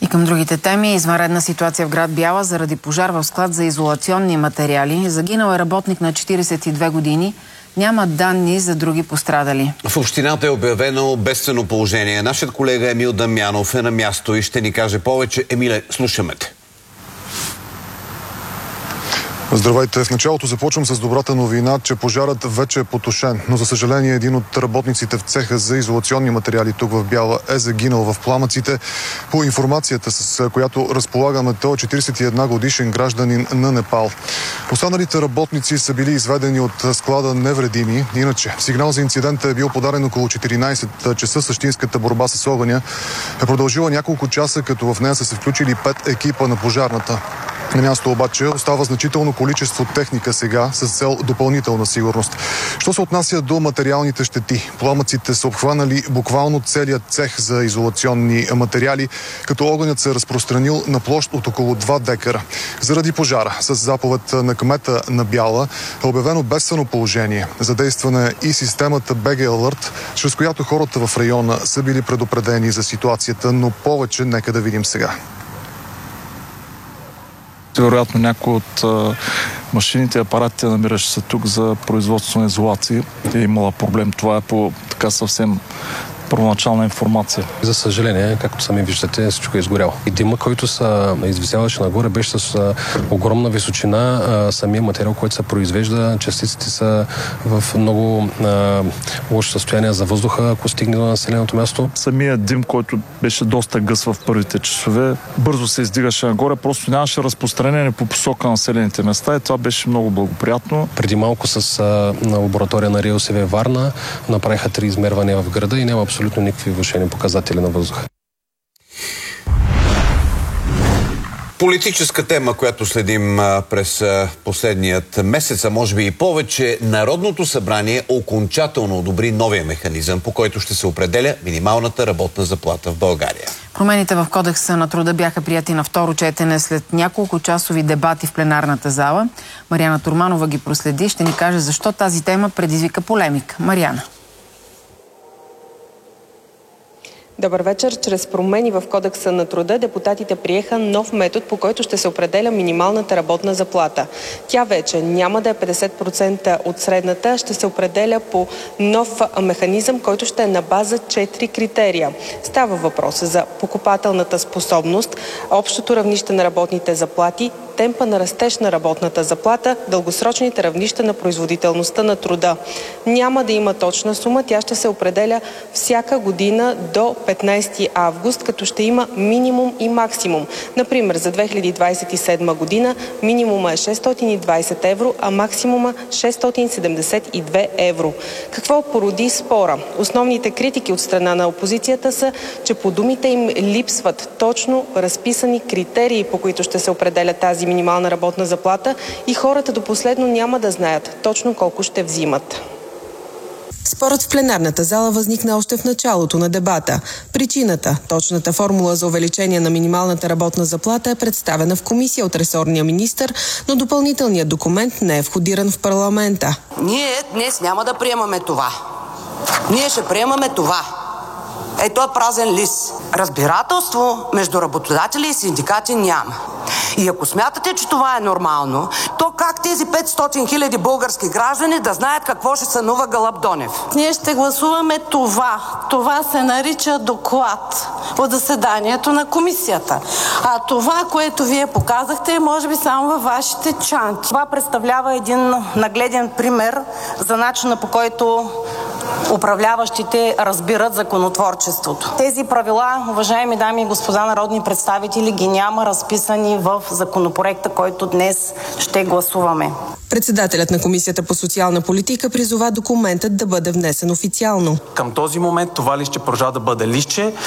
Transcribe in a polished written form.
И към другите теми. Извънредна ситуация в град Бяла заради пожар в склад за изолационни материали. Загинал е работник на 42 години. Няма данни за други пострадали. В общината е обявено бедствено положение. Нашият колега Емил Дамянов е на място и ще ни каже повече. Емиле, слушаме те. Здравейте! В началото започвам с добрата новина, че пожарът вече е потушен, но за съжаление един от работниците в цеха за изолационни материали тук в Бяла е загинал в пламъците. По информацията, с която разполагаме, той е 41 годишен гражданин на Непал. Останалите работници са били изведени от склада невредими. Иначе сигнал за инцидента е бил подаден около 14 часа. Същинската борба с огъня е продължила няколко часа, като в нея са се включили 5 екипа на пожарната. На място обаче остава значително количество техника сега с цел допълнителна сигурност. Що се отнася до материалните щети, пламъците са обхванали буквално целият цех за изолационни материали, като огънят се е разпространил на площ от около 2 декара. Заради пожара с заповед на кмета на Бяла е обявено бедствено положение. Задействана и системата BG Alert, чрез която хората в района са били предупредени за ситуацията, но повече нека да видим сега. Вероятно някои от машините и апаратите, намиращи се тук за производство на изолации, е имала проблем. Това е по така съвсем първоначална информация. За съжаление, както сами виждате, всичко е изгоряло. И дима, който се извисяваше нагоре, беше с огромна височина. Самия материал, който се произвежда, частиците са в много лошо състояние за въздуха, ако стигне до населеното място. Самият дим, който беше доста гъс в първите часове, бързо се издигаше нагоре, просто нямаше разпространение по посока на населените места и това беше много благоприятно. Преди малко с лаборатория на РИОСВ Варна направиха 3 измервания в града и няма абсолютно никакви влошени показатели на въздуха. Политическа тема, която следим през последният месец, а може би и повече. Народното събрание окончателно одобри новия механизъм, по който ще се определя минималната работна заплата в България. Промените в Кодекса на труда бяха прияти на второ четене след няколко часови дебати в пленарната зала. Мариана Турманова ги проследи. Ще ни каже защо тази тема предизвика полемика. Мариана. Добър вечер. Чрез промени в Кодекса на труда депутатите приеха нов метод, по който ще се определя минималната работна заплата. Тя вече няма да е 50% от средната, ще се определя по нов механизъм, който ще е на база 4 критерия. Става въпрос за покупателната способност, общото равнище на работните заплати, темпа на растеж на работната заплата, дългосрочните равнища на производителността на труда. Няма да има точна сума, тя ще се определя всяка година до 15 август, като ще има минимум и максимум. Например, за 2027 година минимума е 620 евро, а максимума 672 евро. Какво породи спора? Основните критики от страна на опозицията са, че по думите им липсват точно разписани критерии, по които ще се определя тази минимална работна заплата и хората до последно няма да знаят точно колко ще взимат. Спорът в пленарната зала възникна още в началото на дебата. Причината, точната формула за увеличение на минималната работна заплата е представена в комисия от ресорния министър, но допълнителният документ не е входиран в парламента. Ние днес няма да приемаме това. Ние ще приемаме това. Ето е празен лист. Разбирателство между работодатели и синдикати няма. И ако смятате, че това е нормално, то как тези 500 хиляди български граждани да знаят какво ще сънува Гълъб Донев? Ние ще гласуваме това. Това се нарича доклад от заседанието на комисията. А това, което вие показахте, е може би само във вашите чанки. Това представлява един нагледен пример за начина, по който управляващите разбират законотворчеството. Тези правила, уважаеми дами и господа народни представители, ги няма разписани в законопроекта, който днес ще гласуваме. Председателят на Комисията по социална политика призова документът да бъде внесен официално. Към този момент това листче продължава да бъде листче,